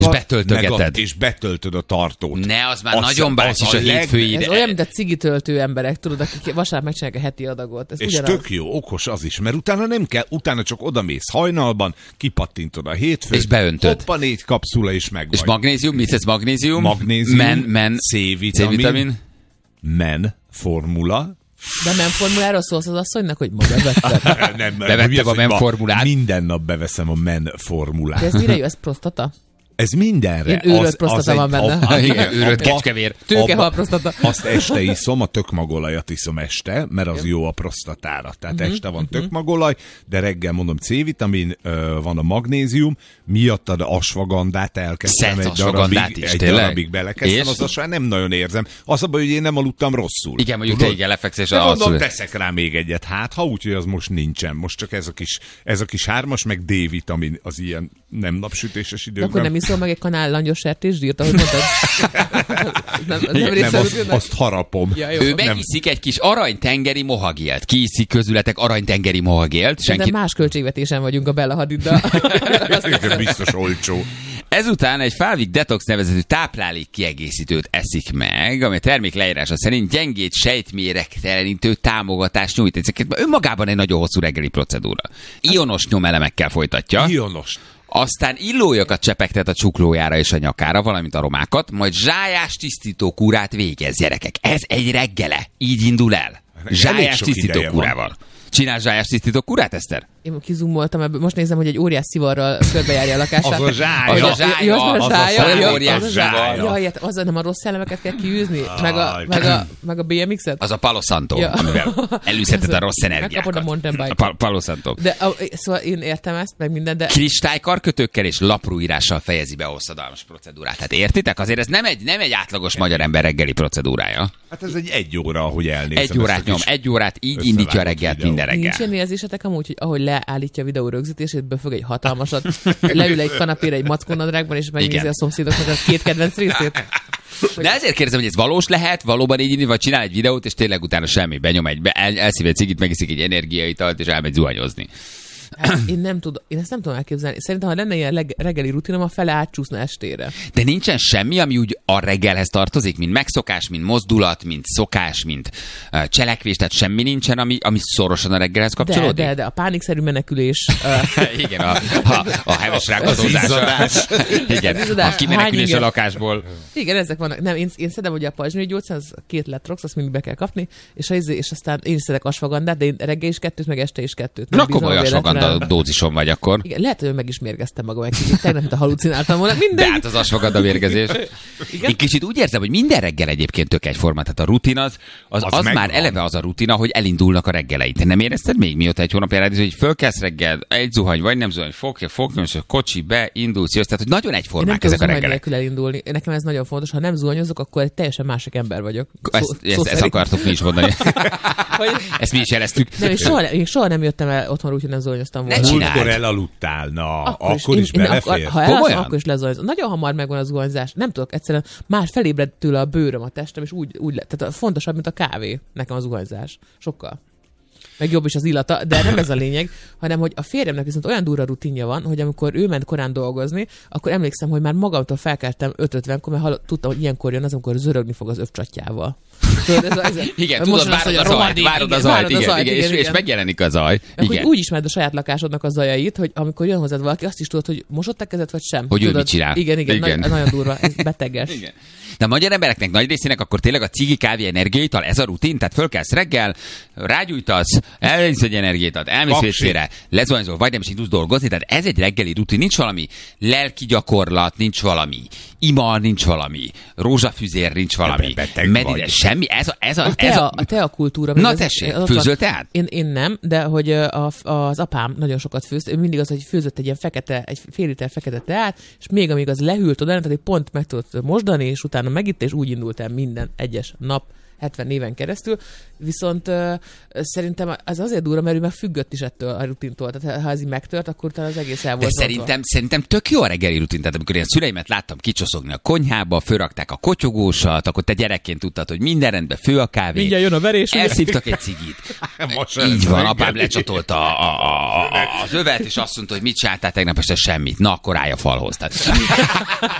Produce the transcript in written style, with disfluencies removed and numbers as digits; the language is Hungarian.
És betöltögeted. És betöltöd a tartót. Ne, az már nagyon bácsis a hétfői Ez olyan, mint a cigitöltő emberek, tudod, akik vasárnap megcsinálják a heti adagot. Ez és ugyanaz. tök jó, okos az is, mert utána nem kell, utána csak odamész hajnalban, kipattintod a hétfőt, és beöntöd. Hoppa, 4 kapszula is meg vagy. És magnézium, mit ez magnézium? Magnézium, C-vitamin, men formula. De men formuláról szólsz az asszonynak, hogy ma bevettem. Nem, Bevettem a men formulát. Minden nap beveszem a men formulát. De ez mire jó? Ez prostata? Ez mindenre. Ilyen őrölt prostata van benne. Igen, őrölt kecskevér. Tőkehal prostata. Azt este iszom, a tökmagolajat iszom este, mert az jó a prostatára. Tehát este van tökmagolaj, de reggel mondom C-vitamin, van a magnézium, miattad asvagandát elkezdtem egy darabig belekezdtem, az már nem nagyon érzem. Az a baj, hogy én nem aludtam rosszul. Igen, mondjuk te igen lefeksz, és de mondom, teszek rá még egyet, hát ha úgy, hogy az most nincsen. Most csak ez a kis 3-as, meg D-vitamin az ilyen nem napsütéses időkben. Akkor nem iszol meg egy kanál langyos sertésdírt, ahogy mondtad? nem azt harapom. Ja, ő megiszik egy kis aranytengeri mohagélt. Ki iszik közületek aranytengeri mohagélt? De más költségvetésen vagyunk a Bella Hadiddal. Biztos olcsó. Ezután egy Falvik Detox nevezetű táplálék kiegészítőt eszik meg, ami a termék leírása szerint gyengét sejtméregtelenítő támogatást nyújt. Ezeket önmagában egy nagyon hosszú reggeli procedúra. Ionos nyomelemekkel folytatja. Ionos. Aztán illójakat csepegtet a csuklójára és a nyakára, valamint aromákat, majd zsájás tisztító kúrát végez, gyerekek. Ez egy reggele. Így indul el. Zsájás tisztító kúrával. Csinál zsájás tisztító kúrát, Eszter? Én kizumoltam ebből. Most nézem, hogy egy óriás szivarral körbejárja a lakását. Az a zsája. Az a zsája. Az a zsája. Jaj, azzal nem a rossz szellemeket kell kiűzni? Meg a BMX-et? Az a Palo Santo, amivel elűzheted a rossz energiákat. Megkapod a mountain bike-ot. Palo Santo. De, szóval én értem ezt, meg minden, de... Kristálykarkötőkkel és laprúírással fejezi be a hosszadalmas procedúrát. Hát értitek? Azért ez nem egy átlagos magyar ember reggeli procedúrája. Hát ez egy óra, ahogy elnézem. Egy órát nyom, egy órát így indítja a reggelt minden reggel. Nincs ilyen érzésetek amúgy, hogy ahogy leállítja a videó rögzítését, befög egy hatalmasat, leül egy kanapére egy mackónadrágban, és megnézi a szomszédoknak a 2 kedvenc részét. De ezért kérdezem, hogy ez valós lehet, valóban így indít, vagy csinál egy videót, és tényleg utána semmi, benyom elszív egy cigit, megiszik egy energiaitalt, és elmegy zuhanyozni. Hát én ezt nem tudom elképzelni. Szerintem, ha lenne ilyen reggeli rutinom, a fele átcsúszna estére. De nincsen semmi, ami úgy a reggelhez tartozik, mint megszokás, mint mozdulat, mint szokás, mint cselekvés, tehát semmi nincsen, ami szorosan a reggelhez kapcsolódik? De a pánikszerű menekülés. Igen, a heves rákadózás. Igen, a kimenekülés a lakásból. Igen, ezek vannak. Nem, én szedem ugye a pajzsmirigy gyógyszert, 2 letrox, azt mindig be kell kapni, és aztán én is szedek asfagandát, de én reggel is 2, meg este is 2. Na, komoly asfaganda dózison vagy akkor. Igen, lehet, hogy meg is mérgeztem magam egy kicsit. Tegnap, mint a halucináltam volna. De hát az asfaganda mérgezés. Én kicsit úgy érzem, hogy minden reggel egyébként tök egyforma. Tehát a rutin az már eleve az a rutina, hogy elindulnak a reggeleid. Te nem érezted még mióta egy hónapja rádió, hogy fölkelsz reggel, egy zuhany, vagy nem zuhany, fogja, és a kocsi beindulsz, jössz. Tehát, hogy nagyon egyformák ezek a reggelek. Nem elindulni. Nekem ez nagyon fontos. Ha nem zuhanyozok, akkor egy teljesen másik ember vagyok. Ezt akartok mi is mondani. Ezt mi is jeleztük. Én soha nem jöttem el otthon úgy, hogy nem zuhanyoztam volna. Múltkor elaludtál, akkor is belefér. Ha elalszom, akkor is lezuhanyozom. Nagyon hamar megvan a zuhanyzás. Nem tudok, egyszerűen már felébred tőle a bőröm, a testem, és úgy tehát fontosabb, mint a kávé nekem a zuhanyzás. Sokkal. Meg jobb is az illata, de nem ez a lényeg, hanem hogy a férjemnek viszont olyan durva rutinja van, hogy amikor ő ment korán dolgozni, akkor emlékszem, hogy már magamtól felkeltem 5:50-kor, mert tudtam, hogy ilyenkor jön az, amikor zörögni fog az övcsatjával. Igen, tudod, várod a zajt, igen, és megjelenik a zaj. Úgy ismered a saját lakásodnak a zajait, hogy amikor jön hozzád valaki, azt is tudod, hogy mosott a kezed, vagy sem. Hogy ő mit csinál. Igen. Nagyon durva, ez beteges. Igen. De a magyar embereknek nagy részének akkor tényleg a cigi, kávé, energiaital, ez a rutin, tehát fölkelsz reggel, rágyújtasz, elvisz egy energiaitat, elmész vécére, lezuhanyzol, vagy nem is indulsz dolgozni, tehát ez egy reggeli rutin, nincs valami lelki gyakorlat, nincs valami ima, nincs valami rózsafüzér, nincs valami meditás, semmi, a teakultúra. Na tessék, főzöl teát? Én nem, de hogy az apám nagyon sokat főzt, ő mindig az, hogy főzött egy fél liter fekete teát, és még amíg az lehűlt oda, tehát pont meg tudott mosdani, és utána megitt, és úgy indult el minden egyes nap 70 éven keresztül, viszont szerintem az azért durva, mert ő meg függött is ettől a rutintól. Tehát ha ez így megtört, akkor talán az egész el volt. De szerintem tök jó a reggeli rutin. Tehát amikor én a szüleimet láttam kicsoszogni a konyhába, fölrakták a kotyogósat, akkor te gyerekként tudtad, hogy minden rendben, fő a kávé. Mindjárt jön a verés. Elszívtak egy cigit. Így van, apám lecsatolta az övet, és azt mondta, hogy mit csináltál tegnap este, semmit. Na, akkor állj a falhoz. Tehát,